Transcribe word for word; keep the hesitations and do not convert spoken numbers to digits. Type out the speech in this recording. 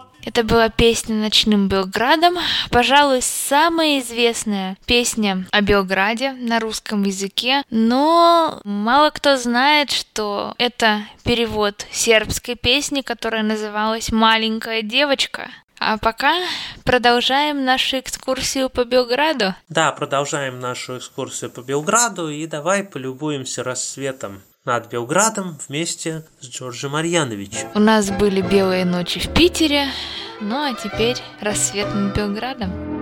Это была песня «Ночным Белградом». Пожалуй, самая известная песня о Белграде на русском языке. Но мало кто знает, что это перевод сербской песни, которая называлась «Маленькая девочка». А пока продолжаем нашу экскурсию по Белграду. Да, продолжаем нашу экскурсию по Белграду и давай полюбуемся рассветом над Белградом вместе с Джорджем Марьяновичем. У нас были белые ночи в Питере, ну а теперь рассвет над Белградом.